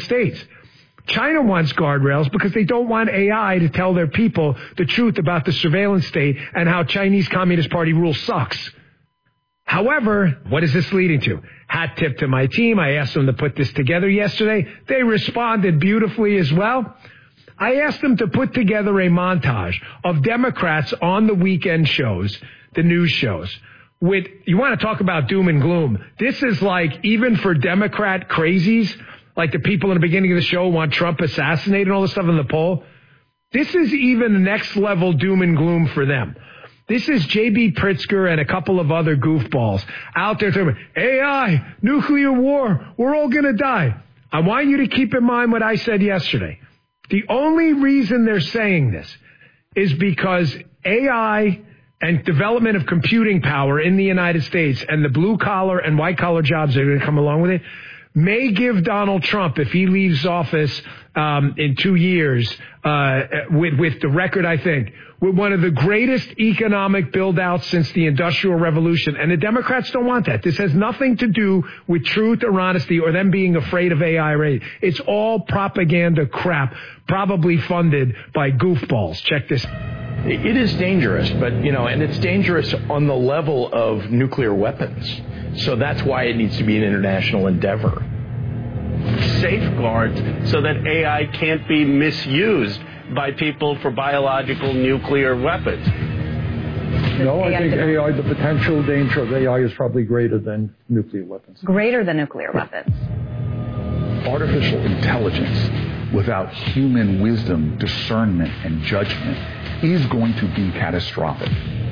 States. China wants guardrails because they don't want AI to tell their people the truth about the surveillance state and how Chinese Communist Party rule sucks. However, what is this leading to? Hat tip to my team. I asked them to put this together yesterday. They responded beautifully as well. I asked them to put together a montage of Democrats on the weekend shows, the news shows. You want to talk about doom and gloom. This is like, even for Democrat crazies, like the people in the beginning of the show want Trump assassinated and all this stuff in the poll. This is even next level doom and gloom for them. This is J.B. Pritzker and a couple of other goofballs out there talking about AI, nuclear war, we're all going to die. I want you to keep in mind what I said yesterday. The only reason they're saying this is because AI and development of computing power in the United States and the blue-collar and white-collar jobs that are going to come along with it may give Donald Trump, if he leaves office in 2 years, with the record, I think, with one of the greatest economic build-outs since the Industrial Revolution. And the Democrats don't want that. This has nothing to do with truth or honesty or them being afraid of AI. It's all propaganda crap, probably funded by goofballs. Check this. It is dangerous, but, and it's dangerous on the level of nuclear weapons. So that's why it needs to be an international endeavor. Safeguards so that AI can't be misused by people for biological nuclear weapons. No, I think AI, the potential danger of AI is probably greater than nuclear weapons. Greater than nuclear weapons. Artificial intelligence without human wisdom, discernment, and judgment is going to be catastrophic.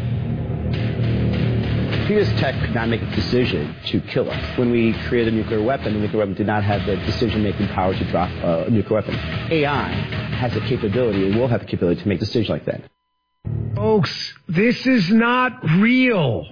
Previous tech could not make a decision to kill us. When we created a nuclear weapon, the nuclear weapon did not have the decision-making power to drop a nuclear weapon. AI has the capability, and will have the capability to make decisions like that. Folks, this is not real.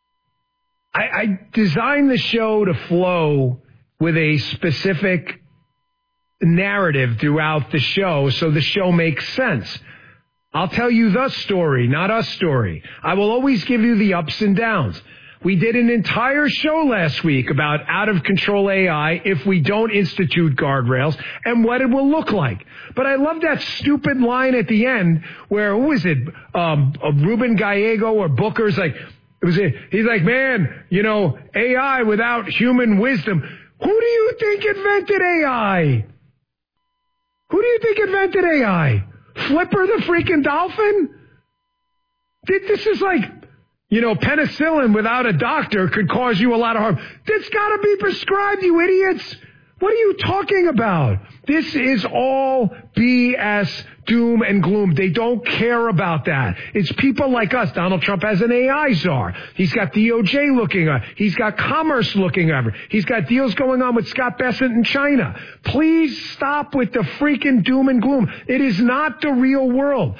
I designed the show to flow with a specific narrative throughout the show so the show makes sense. I'll tell you the story, not a story. I will always give you the ups and downs. We did an entire show last week about out-of-control AI if we don't institute guardrails and what it will look like. But I love that stupid line at the end where, who is it, Ruben Gallego or Booker's like, he's like, man, AI without human wisdom. Who do you think invented AI? Who do you think invented AI? Flipper the freaking dolphin? This is like, penicillin without a doctor could cause you a lot of harm. It's got to be prescribed, you idiots. What are you talking about? This is all BS, doom and gloom. They don't care about that. It's people like us. Donald Trump has an AI czar. He's got DOJ looking at. He's got commerce looking over. He's got deals going on with Scott Bessent in China. Please stop with the freaking doom and gloom. It is not the real world.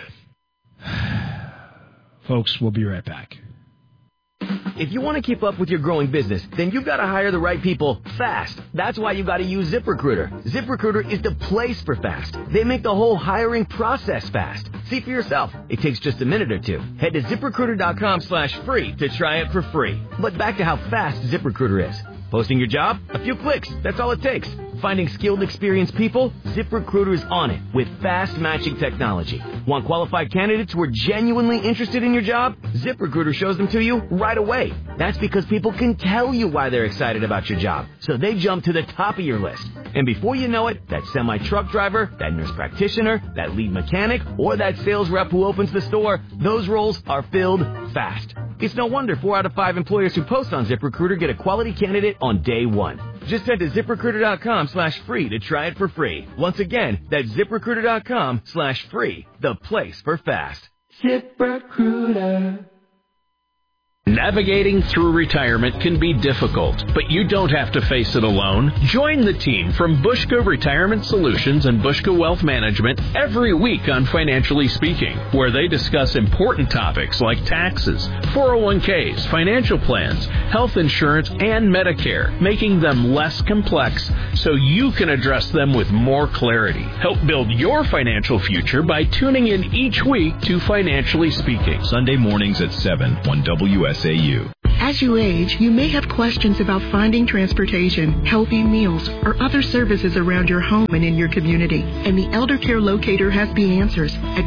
Folks, we'll be right back. If you want to keep up with your growing business, then you've got to hire the right people fast. That's why you got to use ZipRecruiter. ZipRecruiter is the place for fast. They make the whole hiring process fast. See for yourself. It takes just a minute or two. Head to ZipRecruiter.com/free to try it for free. But back to how fast ZipRecruiter is. Posting your job? A few clicks. That's all it takes. Finding skilled, experienced people? ZipRecruiter is on it with fast matching technology. Want qualified candidates who are genuinely interested in your job? ZipRecruiter shows them to you right away. That's because people can tell you why they're excited about your job, so they jump to the top of your list. And before you know it, that semi-truck driver, that nurse practitioner, that lead mechanic, or that sales rep who opens the store, those roles are filled fast. It's no wonder 4 out of 5 employers who post on ZipRecruiter get a quality candidate on day one. Just head to ZipRecruiter.com/free to try it for free. Once again, that's ZipRecruiter.com/free, the place for fast. ZipRecruiter. Navigating through retirement can be difficult, but you don't have to face it alone. Join the team from Bushka Retirement Solutions and Bushka Wealth Management every week on Financially Speaking, where they discuss important topics like taxes, 401ks, financial plans, health insurance, and Medicare, making them less complex so you can address them with more clarity. Help build your financial future by tuning in each week to Financially Speaking. Sunday mornings at 7 on WSAU. As you age, you may have questions about finding transportation, healthy meals, or other services around your home and in your community. And the Elder Care Locator has the answers at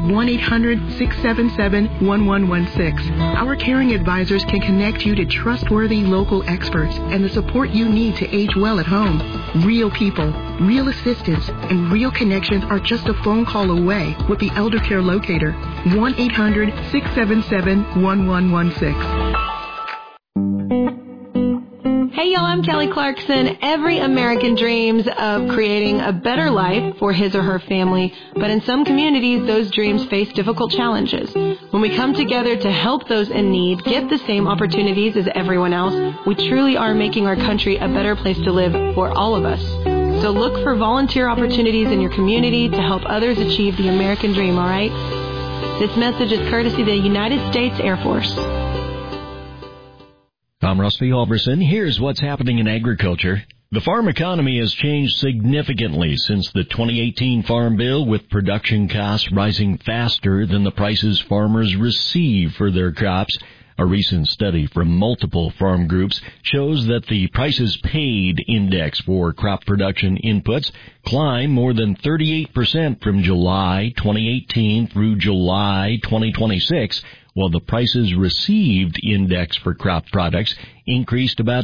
1-800-677-1116. Our caring advisors can connect you to trustworthy local experts and the support you need to age well at home. Real people, real assistance, and real connections are just a phone call away with the Elder Care Locator. 1-800-677-1116. Hey y'all, I'm Kelly Clarkson. Every American dreams of creating a better life for his or her family, but in some communities, those dreams face difficult challenges. When we come together to help those in need get the same opportunities as everyone else, we truly are making our country a better place to live for all of us. So look for volunteer opportunities in your community to help others achieve the American dream, all right? This message is courtesy of the United States Air Force. I'm Rusty Halverson. Here's what's happening in agriculture. The farm economy has changed significantly since the 2018 Farm Bill, with production costs rising faster than the prices farmers receive for their crops. A recent study from multiple farm groups shows that the prices paid index for crop production inputs climbed more than 38% from July 2018 through July 2026, while the prices received index for crop products increased about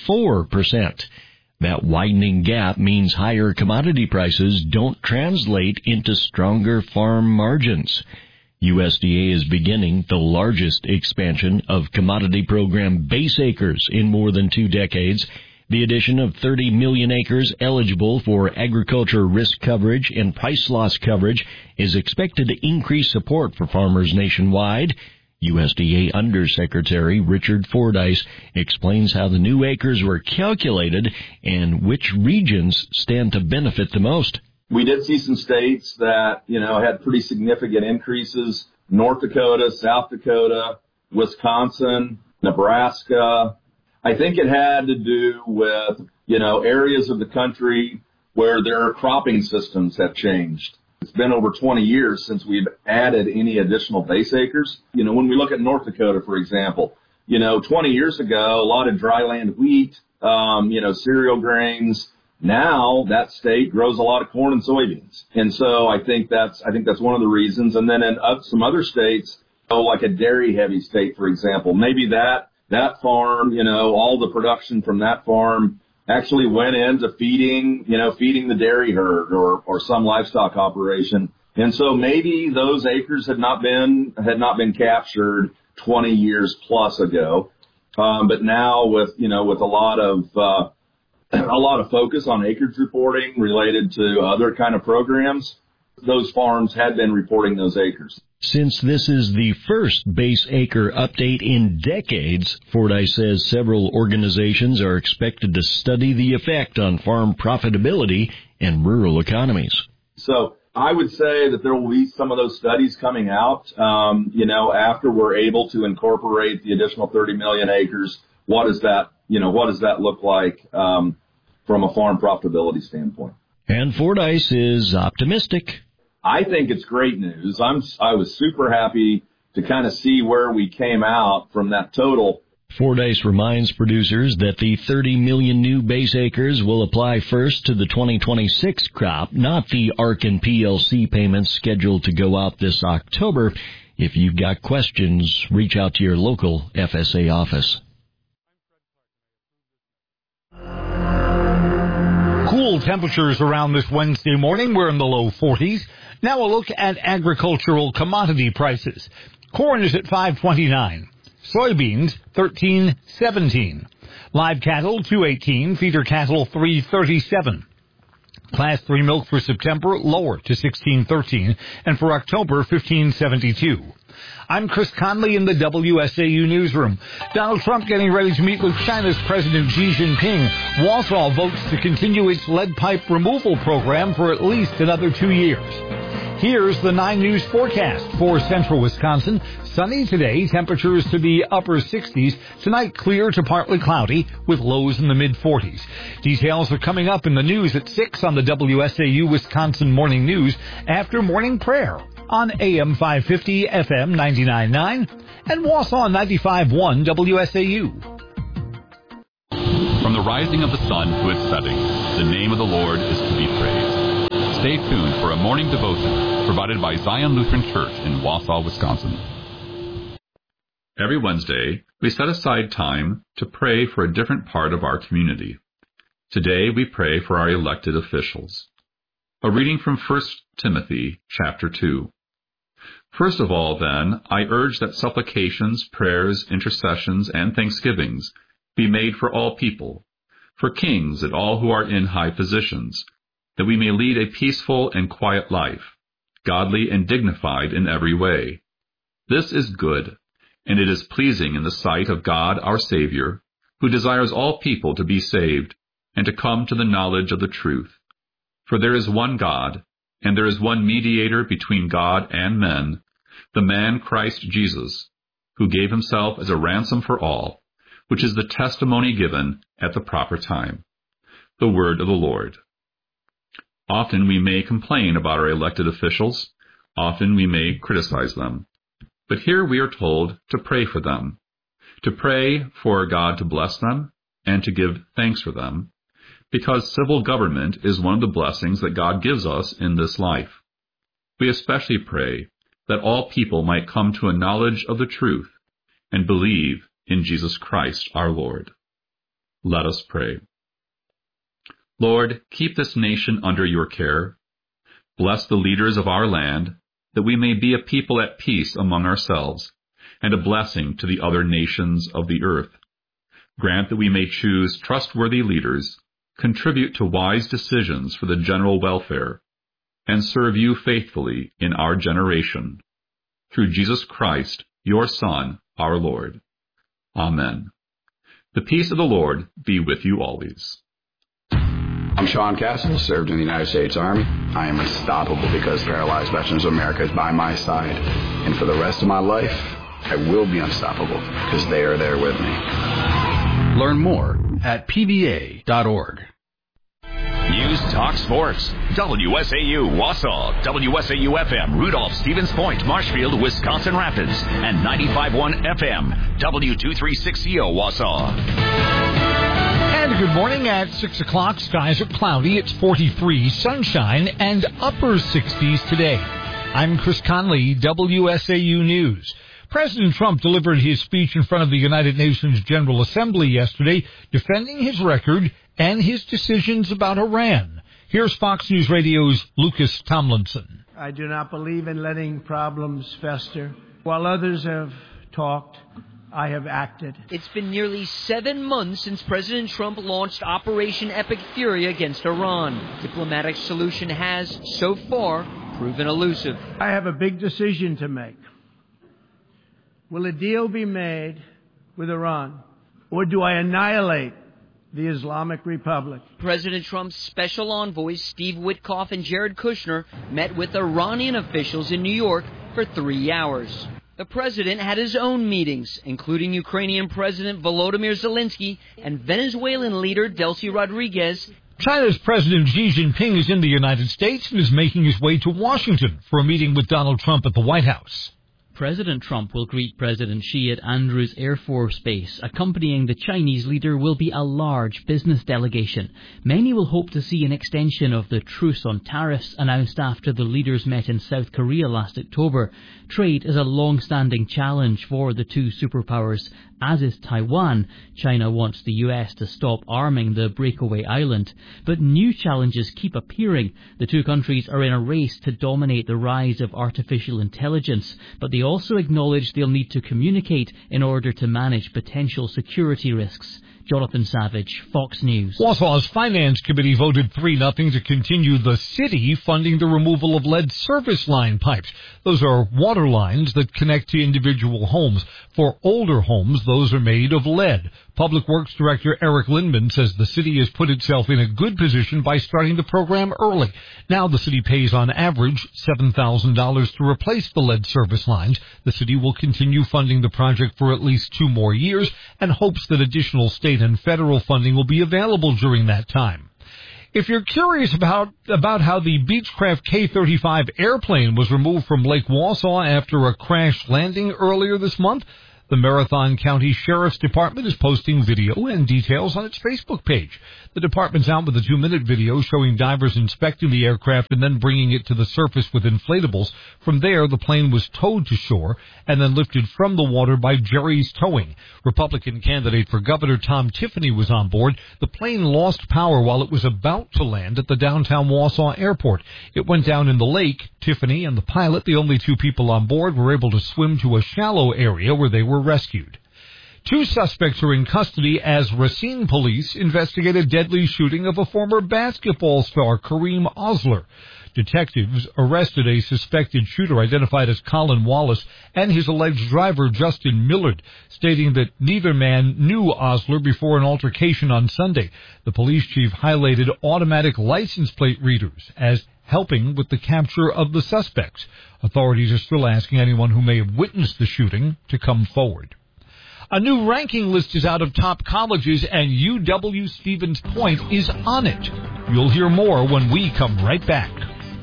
24%. That widening gap means higher commodity prices don't translate into stronger farm margins. USDA is beginning the largest expansion of commodity program base acres in more than 2 decades. The addition of 30 million acres eligible for agriculture risk coverage and price loss coverage is expected to increase support for farmers nationwide. USDA Undersecretary Richard Fordyce explains how the new acres were calculated and which regions stand to benefit the most. We did see some states that, had pretty significant increases. North Dakota, South Dakota, Wisconsin, Nebraska. I think it had to do with, areas of the country where their cropping systems have changed. It's been over 20 years since we've added any additional base acres. When we look at North Dakota, for example, 20 years ago, a lot of dryland wheat, cereal grains. Now that state grows a lot of corn and soybeans. And so I think that's one of the reasons. And then in some other states, like a dairy heavy state, for example, maybe that farm, all the production from that farm actually went into feeding the dairy herd or some livestock operation. And so maybe those acres had not been captured 20 years plus ago. But now with a lot of focus on acreage reporting related to other kind of programs, those farms had been reporting those acres. Since this is the first base acre update in decades, Fordyce says several organizations are expected to study the effect on farm profitability and rural economies. So I would say that there will be some of those studies coming out, after we're able to incorporate the additional 30 million acres. What does that look like from a farm profitability standpoint? And Fordyce is optimistic. I think it's great news. I was super happy to kind of see where we came out from that total. Fordyce reminds producers that the 30 million new base acres will apply first to the 2026 crop, not the ARC and PLC payments scheduled to go out this October. If you've got questions, reach out to your local FSA office. Cool temperatures around this Wednesday morning. We're in the low 40s. Now a look at agricultural commodity prices. Corn is at $5.29. Soybeans, $13.17. Live cattle, $2.18. Feeder cattle, $3.37. Class 3 milk for September lower to $16.13, and for October, $15.72. I'm Chris Conley in the WSAU newsroom. Donald Trump getting ready to meet with China's President Xi Jinping. Wausau votes to continue its lead pipe removal program for at least another 2 years. Here's the 9 News forecast for central Wisconsin. Sunny today, temperatures to the upper 60s. Tonight, clear to partly cloudy with lows in the mid-40s. Details are coming up in the news at 6 on the WSAU Wisconsin Morning News after morning prayer on AM 550, FM 99.9, and Wausau 95.1 WSAU. the rising of the sun to its setting, the name of the Lord is to be praised. Stay tuned for a morning devotion provided by Zion Lutheran Church in Wausau, Wisconsin. Every Wednesday, we set aside time to pray for a different part of our community. Today, we pray for our elected officials. A reading from 1 Timothy chapter 2. First of all, then, I urge that supplications, prayers, intercessions, and thanksgivings be made for all people, for kings and all who are in high positions, that we may lead a peaceful and quiet life, godly and dignified in every way. This is good, and it is pleasing in the sight of God our Savior, who desires all people to be saved and to come to the knowledge of the truth. For there is one God, and there is one mediator between God and men, the man Christ Jesus, who gave himself as a ransom for all, which is the testimony given at the proper time. The word of the Lord. Often we may complain about our elected officials. Often we may criticize them. But here we are told to pray for them, to pray for God to bless them and to give thanks for them, because civil government is one of the blessings that God gives us in this life. We especially pray that all people might come to a knowledge of the truth and believe in Jesus Christ our Lord. Let us pray. Lord, keep this nation under your care. Bless the leaders of our land, that we may be a people at peace among ourselves and a blessing to the other nations of the earth. Grant that we may choose trustworthy leaders, contribute to wise decisions for the general welfare, and serve you faithfully in our generation. Through Jesus Christ, your Son, our Lord. Amen. The peace of the Lord be with you always. I'm Sean Castle, served in the United States Army. I am unstoppable because Paralyzed Veterans of America is by my side. And for the rest of my life, I will be unstoppable because they are there with me. Learn more at pva.org. News Talk Sports. WSAU Wausau, WSAU-FM Rudolph, Stevens Point, Marshfield, Wisconsin Rapids, and 95.1 FM, W236CO Wausau. And good morning at 6 o'clock. Skies are cloudy. It's 43, sunshine, and upper 60s today. I'm Chris Conley, WSAU News. President Trump delivered his speech in front of the United Nations General Assembly yesterday, defending his record and his decisions about Iran. Here's Fox News Radio's Lucas Tomlinson. I do not believe in letting problems fester. While others have talked, I have acted. It's been nearly 7 months since President Trump launched Operation Epic Fury against Iran. Diplomatic solution has, so far, proven elusive. I have a big decision to make. Will a deal be made with Iran, or do I annihilate the Islamic Republic? President Trump's special envoys Steve Witkoff and Jared Kushner met with Iranian officials in New York for 3 hours. The president had his own meetings, including Ukrainian President Volodymyr Zelensky and Venezuelan leader Delcy Rodriguez. China's President Xi Jinping is in the United States and is making his way to Washington for a meeting with Donald Trump at the White House. President Trump will greet President Xi at Andrews Air Force Base. Accompanying the Chinese leader will be a large business delegation. Many will hope to see an extension of the truce on tariffs announced after the leaders met in South Korea last October. Trade is a long-standing challenge for the two superpowers, as is Taiwan. China wants the US to stop arming the breakaway island. But new challenges keep appearing. The two countries are in a race to dominate the rise of artificial intelligence, but they also acknowledge they'll need to communicate in order to manage potential security risks. Jonathan Savage, Fox News. Wausau's Finance Committee voted 3-0 to continue the city funding the removal of lead service line pipes. Those are water lines that connect to individual homes. For older homes, those are made of lead. Public Works Director Eric Lindman says the city has put itself in a good position by starting the program early. Now the city pays on average $7,000 to replace the lead service lines. The city will continue funding the project for at least 2 more years and hopes that additional state and federal funding will be available during that time. If you're curious about how the Beechcraft K-35 airplane was removed from Lake Wausau after a crash landing earlier this month, The Marathon County Sheriff's Department is posting video and details on its Facebook page. The department's out with a 2-minute video showing divers inspecting the aircraft and then bringing it to the surface with inflatables. From there, the plane was towed to shore and then lifted from the water by Jerry's Towing. Republican candidate for governor Tom Tiffany was on board. The plane lost power while it was about to land at the downtown Wausau airport. It went down in the lake. Tiffany and the pilot, the only 2 people on board, were able to swim to a shallow area where they were rescued. 2 suspects are in custody as Racine police investigate a deadly shooting of a former basketball star, Kareem Osler. Detectives arrested a suspected shooter identified as Colin Wallace and his alleged driver, Justin Millard, stating that neither man knew Osler before an altercation on Sunday. The police chief highlighted automatic license plate readers as helping with the capture of the suspects. Authorities are still asking anyone who may have witnessed the shooting to come forward. A new ranking list is out of top colleges, and UW Stevens Point is on it. You'll hear more when we come right back.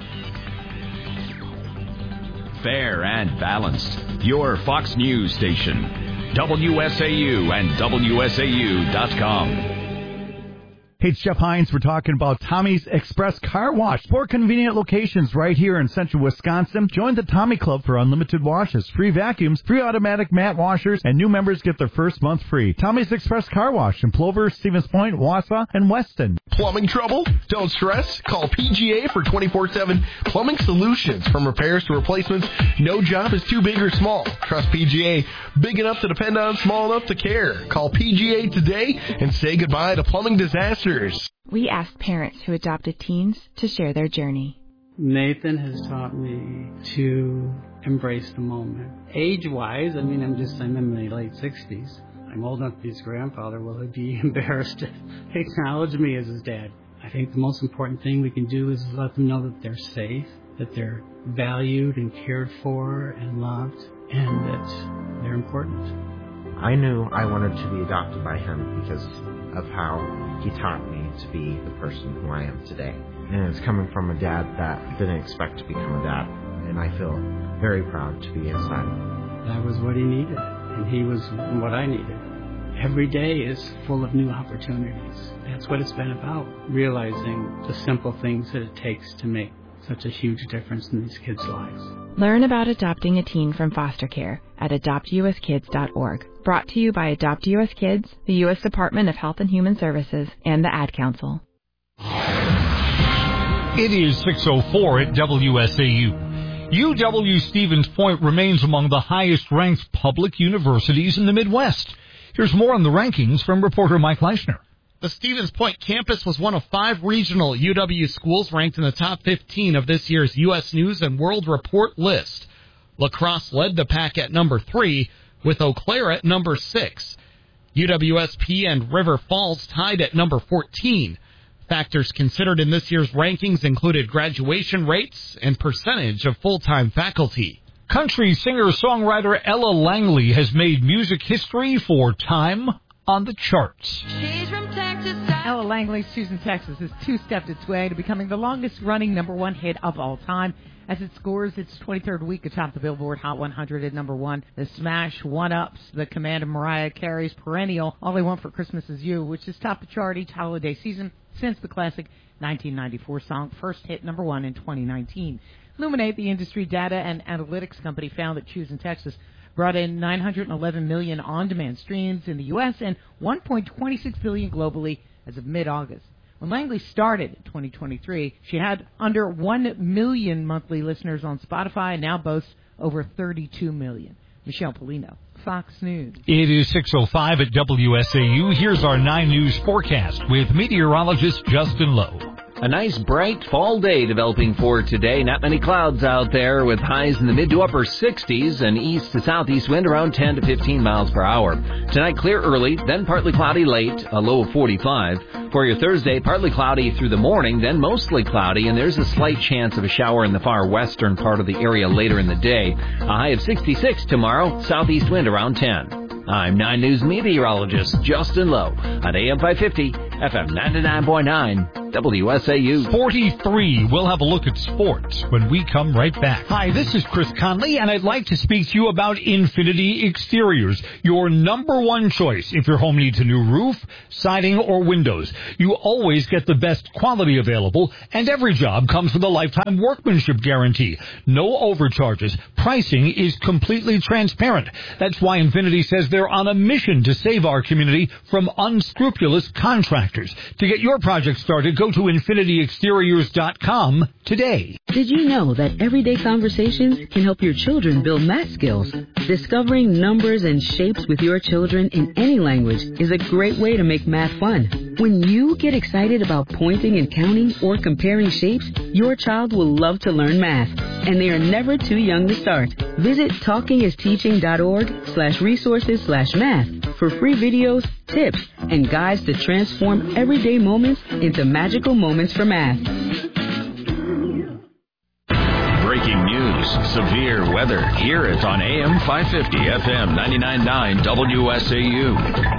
Fair and balanced. Your Fox News station. WSAU and WSAU.com. Hey, it's Jeff Hines. We're talking about Tommy's Express Car Wash. 4 convenient locations right here in central Wisconsin. Join the Tommy Club for unlimited washes, free vacuums, free automatic mat washers, and new members get their first month free. Tommy's Express Car Wash in Plover, Stevens Point, Wausau, and Weston. Plumbing trouble? Don't stress. Call PGA for 24/7 plumbing solutions. From repairs to replacements, no job is too big or small. Trust PGA. Big enough to depend on, small enough to care. Call PGA today and say goodbye to plumbing disasters. We asked parents who adopted teens to share their journey. Nathan has taught me to embrace the moment. Age-wise, I'm in my late 60s. I'm old enough to be his grandfather. Will he be embarrassed to acknowledge me as his dad? I think the most important thing we can do is let them know that they're safe, that they're valued and cared for and loved, and that they're important. I knew I wanted to be adopted by him because of how he taught me to be the person who I am today. And it's coming from a dad that didn't expect to become a dad. And I feel very proud to be his son. That was what he needed, and he was what I needed. Every day is full of new opportunities. That's what it's been about, realizing the simple things that it takes to make such a huge difference in these kids' lives. Learn about adopting a teen from foster care at adoptuskids.org. Brought to you by Adopt U.S. Kids, the U.S. Department of Health and Human Services, and the Ad Council. It is 6:04 at WSAU. UW Stevens Point remains among the highest-ranked public universities in the Midwest. Here's more on the rankings from reporter Mike Leishner. The Stevens Point campus was one of 5 regional UW schools ranked in the top 15 of this year's U.S. News and World Report list. La Crosse led the pack at number 3, with Eau Claire at number 6. UWSP and River Falls tied at number 14. Factors considered in this year's rankings included graduation rates and percentage of full-time faculty. Country singer-songwriter Ella Langley has made music history for Time on the charts. Ella Langley's Susan, Texas has 2-stepped its way to becoming the longest-running #1 hit of all time as it scores its 23rd week atop the Billboard Hot 100 at number 1. The smash one-ups the command of Mariah Carey's perennial All I Want for Christmas Is You, which has topped the chart each holiday season since the classic 1994 song first hit #1 in 2019. Luminate, the industry data and analytics company, found that Choose in Texas brought in 911 million on-demand streams in the U.S. and 1.26 billion globally as of mid-August. When Langley started in 2023, she had under 1 million monthly listeners on Spotify and now boasts over 32 million. Michelle Polino, Fox News. It is 6:05 at WSAU. Here's our 9 News forecast with meteorologist Justin Lowe. A nice, bright fall day developing for today. Not many clouds out there with highs in the mid to upper 60s and east to southeast wind around 10 to 15 miles per hour. Tonight, clear early, then partly cloudy late, a low of 45. For your Thursday, partly cloudy through the morning, then mostly cloudy, and there's a slight chance of a shower in the far western part of the area later in the day. A high of 66 tomorrow, southeast wind around 10. I'm 9 News meteorologist Justin Lowe on AM 550, FM 99.9. WSAU. 43. We'll have a look at sports when we come right back. Hi, this is Chris Conley, and I'd like to speak to you about Infinity Exteriors, your number one choice if your home needs a new roof, siding, or windows. You always get the best quality available, and every job comes with a lifetime workmanship guarantee. No overcharges. Pricing is completely transparent. That's why Infinity says they're on a mission to save our community from unscrupulous contractors. To get your project started, go to infinityexteriors.com today. Did you know that everyday conversations can help your children build math skills? Discovering numbers and shapes with your children in any language is a great way to make math fun. When you get excited about pointing and counting or comparing shapes, your child will love to learn math, and they are never too young to start. Visit talkingisteaching.org/resources/math for free videos, tips, and guides to transform everyday moments into magical moments for math. Breaking news, severe weather. Hear it on AM 550, FM 99.9 WSAU.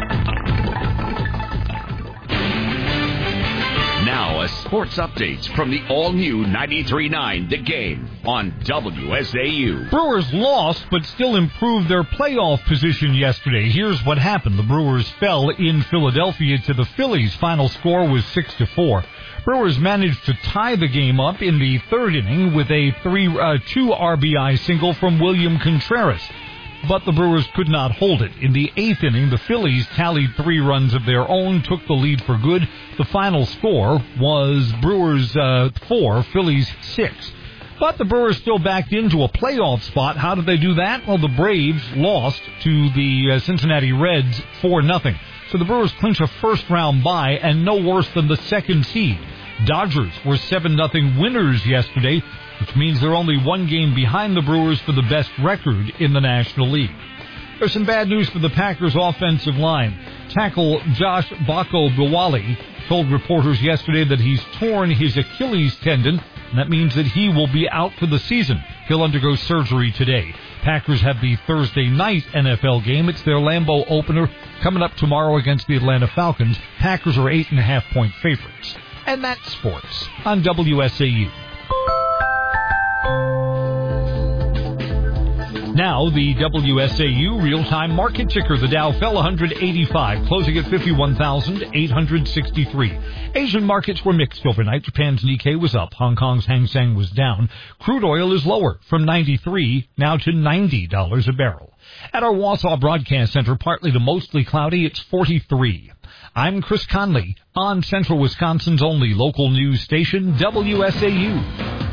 Now a sports update from the all-new 93.9 The Game on WSAU. Brewers lost, but still improved their playoff position yesterday. Here's what happened. The Brewers fell in Philadelphia to the Phillies. Final score was 6-4. Brewers managed to tie the game up in the third inning with a 2 RBI single from William Contreras. But the Brewers could not hold it. In the eighth inning, the Phillies tallied 3 runs of their own, took the lead for good. The final score was Brewers 4, Phillies 6. But the Brewers still backed into a playoff spot. How did they do that? Well, the Braves lost to the Cincinnati Reds 4-0. So the Brewers clinch a first-round bye and no worse than the second seed. Dodgers were 7-0 winners yesterday, which means they're only one game behind the Brewers for the best record in the National League. There's some bad news for the Packers' offensive line. Tackle Josh Bako-Biwale told reporters yesterday that he's torn his Achilles tendon, and that means that he will be out for the season. He'll undergo surgery today. Packers have the Thursday night NFL game. It's their Lambeau opener coming up tomorrow against the Atlanta Falcons. Packers are 8.5-point favorites. And that's sports on WSAU. Now, the WSAU real-time market ticker. The Dow fell 185, closing at 51,863. Asian markets were mixed overnight. Japan's Nikkei was up. Hong Kong's Hang Seng was down. Crude oil is lower from $93 now to $90 a barrel. At our Wausau Broadcast Center, partly to mostly cloudy, it's 43. I'm Chris Conley on Central Wisconsin's only local news station, WSAU.